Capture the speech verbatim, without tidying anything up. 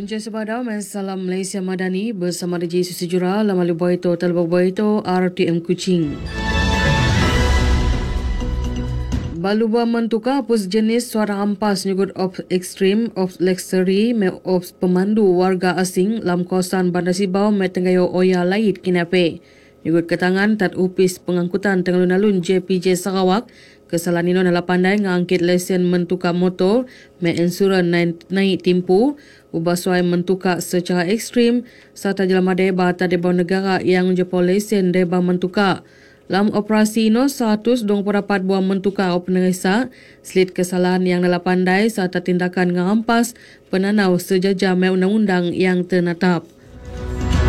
Punca Sepadau Salam Malaysia Madani bersama D J Susi Jura Lamalu Boito Telbau Boito R T M Kuching. Baluba mentuka pus jenis suara ampas nyugut of ekstrim of luxury me of pemandu warga asing lam kawasan Bandar Sibau me tenggayo Oya Lait Kinape. Nyugut ketangan tat upis pengangkutan tengalun-alun J P J Sarawak kesalahan ini adalah pandai ngangkit lesen mentuka motor me insuran naik, naik timpu ubah suai mentuka secara ekstrim serta jelama deba atau deba negara yang menjepol lesen deba mentuka. Dalam operasi ini, seratus dua puluh empat buah mentuka atau penerisa selit kesalahan yang adalah pandai serta tindakan ngerampas penanau sejajar me undang-undang yang ternatap.